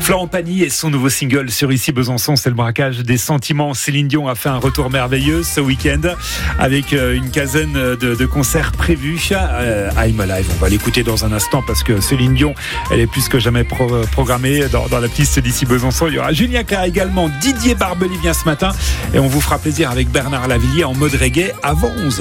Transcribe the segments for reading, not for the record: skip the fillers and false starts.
Florent Pagny et son nouveau single sur Ici Besançon, c'est le braquage des sentiments. Céline Dion a fait un retour merveilleux ce week-end avec une quinzaine de concerts prévus. I'm Alive, on va l'écouter dans un instant parce que Céline Dion, elle est plus que jamais programmée dans la piste d'Ici Besançon. Il y aura Julien Clerc également, Didier Barbelivien vient ce matin et on vous fera plaisir avec Bernard Lavilliers en mode reggae avant 11h.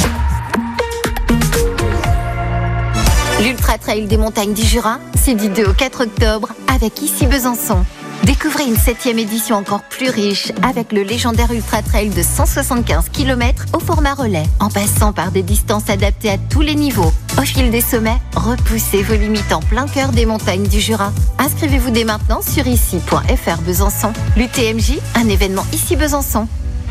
L'Ultra Trail des montagnes du Jura, c'est du 2 au 4 octobre avec Ici Besançon. Découvrez une 7e édition encore plus riche avec le légendaire Ultra Trail de 175 km au format relais, en passant par des distances adaptées à tous les niveaux. Au fil des sommets, repoussez vos limites en plein cœur des montagnes du Jura. Inscrivez-vous dès maintenant sur ici.fr Besançon. L'UTMJ, un événement Ici Besançon.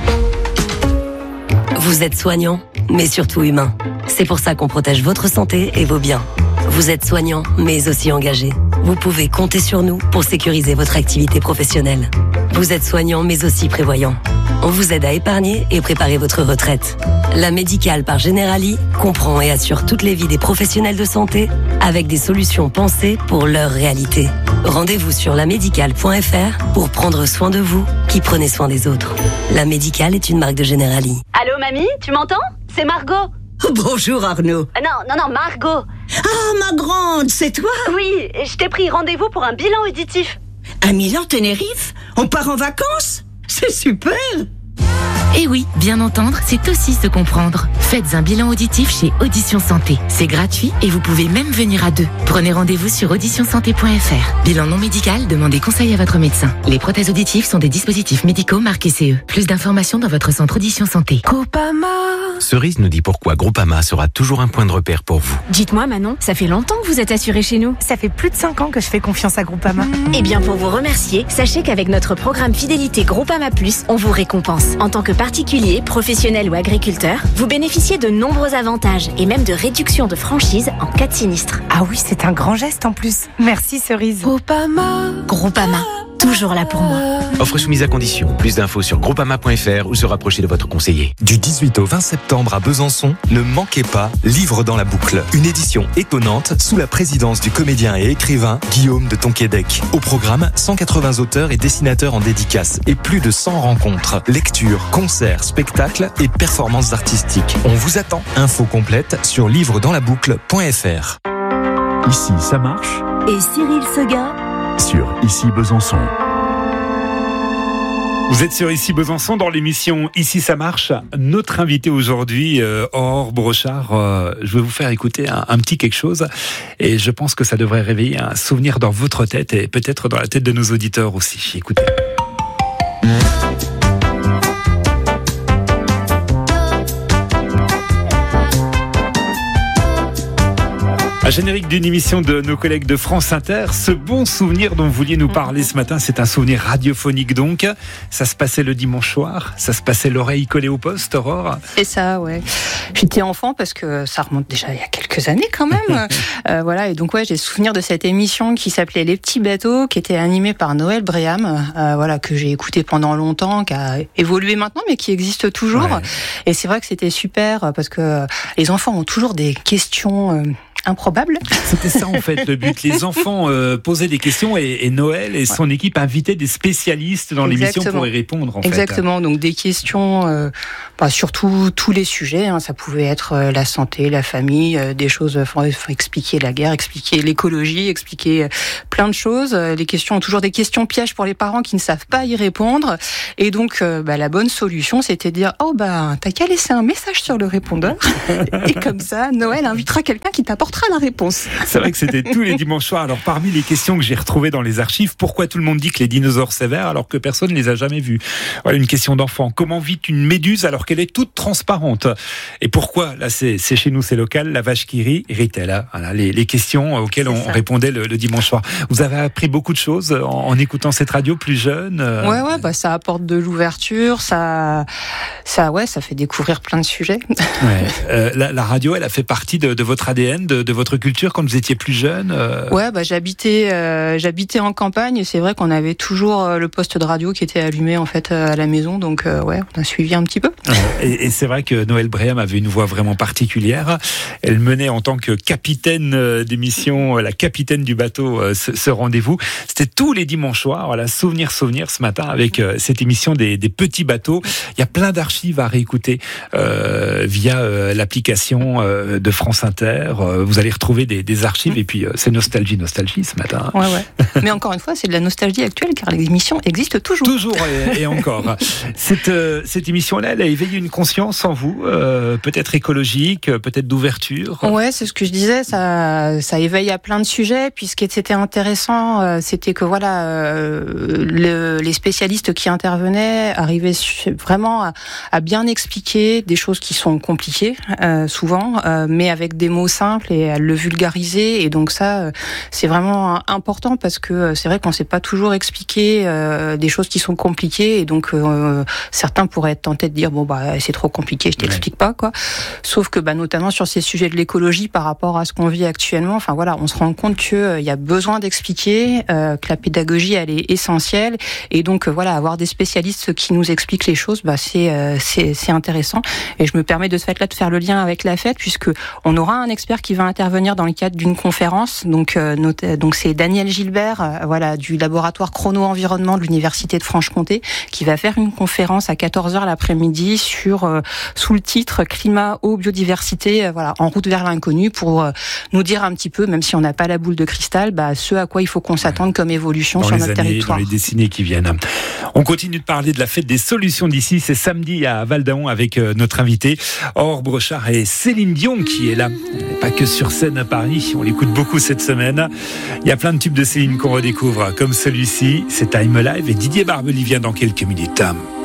Vous êtes soignant, mais surtout humain. C'est pour ça qu'on protège votre santé et vos biens. Vous êtes soignant, mais aussi engagé. Vous pouvez compter sur nous pour sécuriser votre activité professionnelle. Vous êtes soignant, mais aussi prévoyant. On vous aide à épargner et préparer votre retraite. La Médicale par Generali comprend et assure toutes les vies des professionnels de santé avec des solutions pensées pour leur réalité. Rendez-vous sur lamédicale.fr pour prendre soin de vous qui prenez soin des autres. La Médicale est une marque de Generali. Allô mamie, tu m'entends? C'est Margot. Bonjour Arnaud. Non, Margot. Ah, ma grande, c'est toi? Oui, je t'ai pris rendez-vous pour un bilan auditif. À Milan-Tenerife? On part en vacances? C'est super! Et oui, bien entendre, c'est aussi se comprendre. Faites un bilan auditif chez Audition Santé. C'est gratuit et vous pouvez même venir à deux. Prenez rendez-vous sur auditionsanté.fr. Bilan non médical, demandez conseil à votre médecin. Les prothèses auditives sont des dispositifs médicaux marqués CE. Plus d'informations dans votre centre Audition Santé. Groupama. Cerise nous dit pourquoi Groupama sera toujours un point de repère pour vous. Dites-moi Manon, ça fait longtemps que vous êtes assuré chez nous. Ça fait plus de 5 ans que je fais confiance à Groupama. Eh bien pour vous remercier, sachez qu'avec notre programme Fidélité Groupama Plus, on vous récompense. En tant que particulier, professionnel ou agriculteur, vous bénéficiez de nombreux avantages et même de réductions de franchise en cas de sinistre. Ah oui, c'est un grand geste en plus. Merci Cerise. Groupama, toujours là pour moi. Offre soumise à condition. Plus d'infos sur groupama.fr ou se rapprocher de votre conseiller. Du 18 au 20 septembre à Besançon, ne manquez pas Livre dans la boucle. Une édition étonnante sous la présidence du comédien et écrivain Guillaume de Tonquédec. Au programme, 180 auteurs et dessinateurs en dédicace et plus de 100 rencontres, lectures, concerts, spectacles et performances artistiques. On vous attend. Info complète sur livredanslaboucle.fr. Ici, ça marche. Et Cyril Seguin Sur Ici Besançon. Vous êtes sur Ici Besançon dans l'émission Ici ça marche. Notre invité aujourd'hui, Aurore Brochard, je vais vous faire écouter un petit quelque chose et je pense que ça devrait réveiller un souvenir dans votre tête et peut-être dans la tête de nos auditeurs aussi. Écoutez. Un générique d'une émission de nos collègues de France Inter. Ce bon souvenir dont vous vouliez nous parler ce matin, c'est un souvenir radiophonique donc. Ça se passait le dimanche soir, ça se passait l'oreille collée au poste, Aurore. C'est ça, ouais. J'étais enfant parce que ça remonte déjà il y a quelques années quand même. Voilà, et donc ouais, j'ai souvenir de cette émission qui s'appelait Les Petits Bateaux, qui était animée par Noël Bréham, voilà, que j'ai écouté pendant longtemps, qui a évolué maintenant, mais qui existe toujours. Ouais. Et c'est vrai que c'était super parce que les enfants ont toujours des questions improbable. C'était ça en fait le but. Les enfants posaient des questions et Noël et son équipe invitaient des spécialistes dans l'émission pour y répondre. En Exactement. Donc des questions sur tous les sujets. Hein. Ça pouvait être la santé, la famille, des choses. Faut expliquer la guerre, expliquer l'écologie, expliquer plein de choses. Les questions ont toujours des questions pièges pour les parents qui ne savent pas y répondre. Et donc la bonne solution, c'était de dire t'as qu'à laisser un message sur le répondeur et comme ça Noël invitera quelqu'un qui t'apportera la réponse. C'est vrai que c'était tous les dimanches soirs. Alors parmi les questions que j'ai retrouvées dans les archives, pourquoi tout le monde dit que les dinosaures sévèrent alors que personne ne les a jamais vus? Voilà une question d'enfant. Comment vit une méduse alors qu'elle est toute transparente? Et pourquoi, là c'est chez nous, c'est local, la vache qui rit rit-elle? Voilà les questions auxquelles on répondait le dimanche soir. Vous avez appris beaucoup de choses en écoutant cette radio plus jeune? Ouais, ça apporte de l'ouverture, ça fait découvrir plein de sujets. Ouais. La radio, elle a fait partie de votre ADN, de votre l'agriculture quand vous étiez plus jeune? Ouais, j'habitais en campagne et c'est vrai qu'on avait toujours le poste de radio qui était allumé en fait à la maison, donc ouais, on a suivi un petit peu. Et c'est vrai que Noël Bréham avait une voix vraiment particulière. Elle menait en tant que capitaine d'émission, la capitaine du bateau, ce rendez-vous. C'était tous les dimanches soirs. Voilà, souvenir ce matin avec cette émission des petits bateaux. Il y a plein d'archives à réécouter via l'application de France Inter. Vous allez retrouver des archives et puis c'est nostalgie ce matin. Ouais. Mais encore une fois, c'est de la nostalgie actuelle car l'émission existe toujours. Toujours et encore. Cette émission-là, elle a éveillé une conscience en vous, peut-être écologique, peut-être d'ouverture. Ouais, c'est ce que je disais. Ça éveille à plein de sujets. Puis ce qui était intéressant, c'était que voilà, les spécialistes qui intervenaient arrivaient vraiment à bien expliquer des choses qui sont compliquées souvent, mais avec des mots simples et à le vulgariser. Et donc ça, c'est vraiment important parce que c'est vrai qu'on ne sait pas toujours expliquer des choses qui sont compliquées. Et donc certains pourraient être tentés de dire c'est trop compliqué, je t'explique pas quoi. Sauf que notamment sur ces sujets de l'écologie par rapport à ce qu'on vit actuellement, enfin voilà, on se rend compte que il y a besoin d'expliquer, que la pédagogie elle est essentielle et donc voilà, avoir des spécialistes qui nous expliquent les choses, c'est intéressant. Et je me permets de ce fait-là de faire le lien avec la fête puisque on aura un expert qui va intervenir dans le cadre d'une conférence. Donc c'est Daniel Gilbert, voilà, du laboratoire chrono-environnement de l'Université de Franche-Comté, qui va faire une conférence à 14h l'après-midi sous le titre Climat, eau, biodiversité, voilà, en route vers l'inconnu, pour nous dire un petit peu, même si on n'a pas la boule de cristal, ce à quoi il faut qu'on s'attende comme évolution sur notre territoire. Dans les décennies qui viennent. On continue de parler de la fête des solutions d'ici. C'est samedi à Val-d'Aon avec notre invité Aure Brochard et Céline Dion qui est là. Pas que sur scène à Paris, on l'écoute beaucoup cette semaine. Il y a plein de tubes de Céline qu'on redécouvre, comme celui-ci, c'est Time Alive et Didier Barbelivien dans quelques minutes.